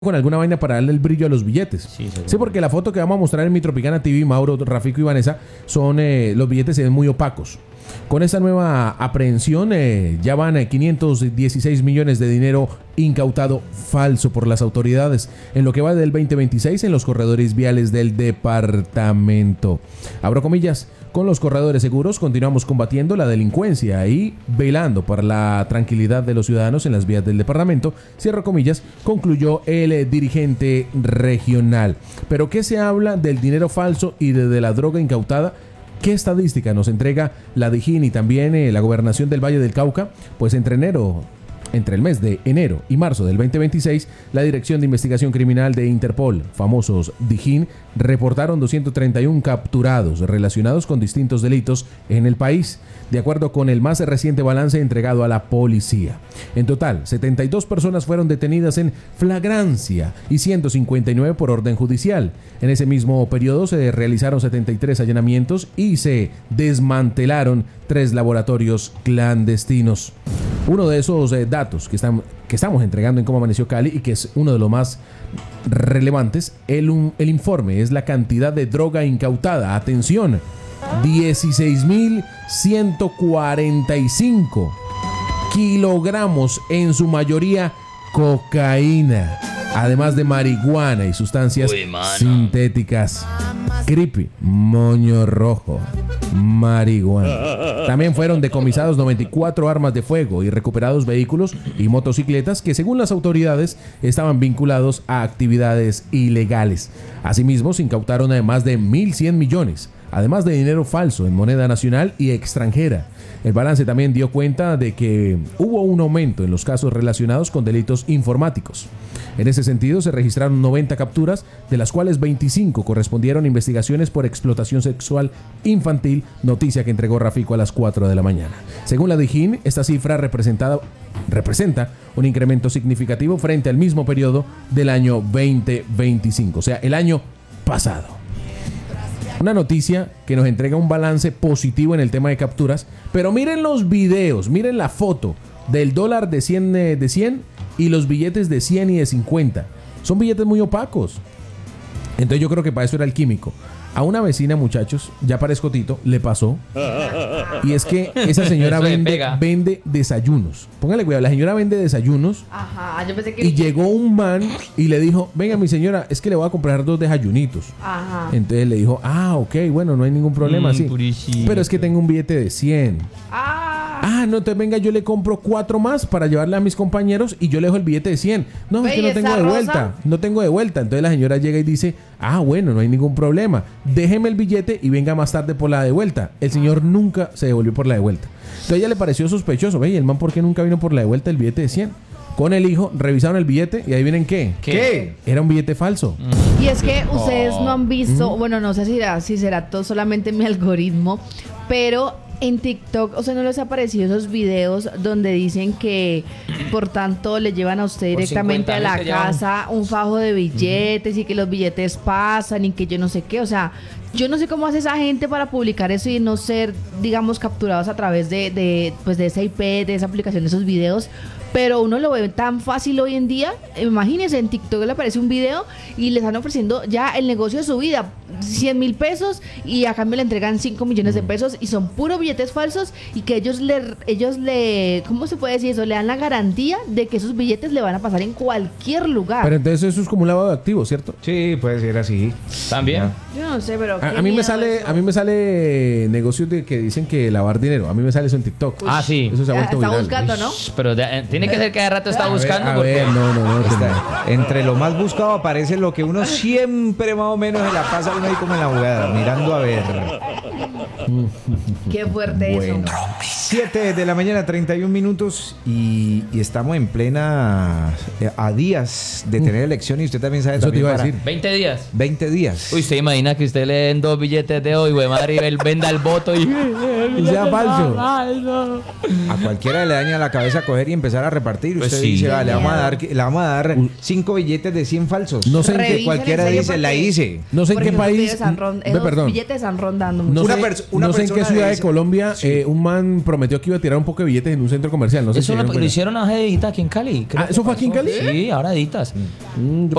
con alguna vaina para darle el brillo a los billetes. Sí, porque la foto que vamos a mostrar en Mi Tropicana TV, Mauro, Rafico y Vanessa, son los billetes se ven muy opacos. Con esta nueva aprehensión ya van 516 millones de dinero incautado falso por las autoridades en lo que va del 2026 en los corredores viales del departamento. Abro comillas, con los corredores seguros continuamos combatiendo la delincuencia y velando por la tranquilidad de los ciudadanos en las vías del departamento, cierro comillas, concluyó el dirigente regional. ¿Pero qué se habla del dinero falso y de la droga incautada? ¿Qué estadística nos entrega la DIJÍN y también la Gobernación del Valle del Cauca? Pues entre el mes de enero y marzo del 2026, la Dirección de Investigación Criminal de Interpol, famosos DIJÍN, reportaron 231 capturados relacionados con distintos delitos en el país, de acuerdo con el más reciente balance entregado a la policía. En total, 72 personas fueron detenidas en flagrancia y 159 por orden judicial. En ese mismo periodo se realizaron 73 allanamientos y se desmantelaron 3 laboratorios clandestinos. Uno de esos datos que estamos entregando en Cómo Amaneció Cali y que es uno de los más relevantes, el informe es la cantidad de droga incautada. Atención, 16.145 kilogramos, en su mayoría cocaína, además de marihuana y sustancias sintéticas. Creepy, moño rojo, marihuana. También fueron decomisados 94 armas de fuego y recuperados vehículos y motocicletas que, según las autoridades, estaban vinculados a actividades ilegales. Asimismo, se incautaron más de 1.100 millones, además de dinero falso en moneda nacional y extranjera. El balance también dio cuenta de que hubo un aumento en los casos relacionados con delitos informáticos. En ese sentido, se registraron 90 capturas, de las cuales 25 correspondieron a investigaciones por explotación sexual infantil, noticia que entregó Rafico a las 4 de la mañana. Según la DIJÍN, esta cifra representa un incremento significativo frente al mismo periodo del año 2025, o sea, el año pasado. Una noticia que nos entrega un balance positivo en el tema de capturas, pero miren los videos, miren la foto del dólar de 100 y los billetes de 100 y de 50. Son billetes muy opacos. Entonces yo creo que para eso era el químico. A una vecina, muchachos, ya parezco Tito, le pasó. Y es que esa señora vende desayunos. Póngale cuidado, la señora vende desayunos. Ajá, yo pensé que... Y llegó un man y le dijo, venga mi señora, es que le voy a comprar 2 desayunitos. Ajá. Entonces le dijo, ok, bueno, no hay ningún problema, sí. Purísimo. Pero es que tengo un billete de 100. No, entonces venga, yo le compro 4 más para llevarle a mis compañeros y yo le dejo el billete de 100. No, es que no tengo de vuelta. No tengo de vuelta. Entonces la señora llega y dice, bueno, no hay ningún problema. Déjeme el billete y venga más tarde por la de vuelta. El señor nunca se devolvió por la de vuelta. Entonces a ella le pareció sospechoso. Ve, ¿y el man por qué nunca vino por la de vuelta el billete de 100? Con el hijo, revisaron el billete y adivinen ¿Qué? Era un billete falso. Y es que ustedes no han visto, bueno, no sé si será todo solamente mi algoritmo, pero en TikTok, o sea, ¿no les ha aparecido esos videos donde dicen que por tanto le llevan a usted directamente a la casa un fajo de billetes y que los billetes pasan y que yo no sé qué? O sea, yo no sé cómo hace esa gente para publicar eso y no ser, digamos, capturados a través de esa IP, de esa aplicación, de esos videos. Pero uno lo ve tan fácil hoy en día. Imagínense, en TikTok le aparece un video y le están ofreciendo ya el negocio de su vida, 100,000 pesos, y a cambio le entregan 5 millones de pesos y son puros billetes falsos, y que ellos le ¿cómo se puede decir eso? Le dan la garantía de que esos billetes le van a pasar en cualquier lugar. Pero entonces eso es como un lavado de activos, ¿cierto? Sí, puede ser así. También. Yo no sé, pero a mí me sale negocios de que dicen que lavar dinero. A mí me sale eso en TikTok. Sí. Eso se ha vuelto está viral. buscando, ¿no? Pero tiene que ser que de rato está buscando. A ver, no. Entre lo más buscado aparece lo que uno siempre más o menos se la pasa uno ahí como en la jugada, mirando a ver. Qué fuerte bueno, eso. 7 de la mañana, 31 minutos y estamos en plena a días de tener elección, y usted también sabe eso también te iba a decir. 20 días. 20 días. Uy, ¿usted imagina que usted le den 2 billetes de hoy, güey, madre, y él venda el voto y sea falso? A cualquiera le daña la cabeza coger y empezar a repartir. Pues Usted sí. dice, le vamos a dar 5 billetes de 100 falsos. No sé en que Revisen cualquiera en serio dice, la porque- hice. No sé en Porque qué esos país. billetes están Perdón. billetes están rondando No mucho. sé- no sé en qué ciudad de Colombia un man prometió que iba a tirar un poco de billetes en un centro comercial. No sé Eso si lo hicieron a Edita aquí en Cali. ¿Eso fue aquí en Cali? Sí, ahora Editas.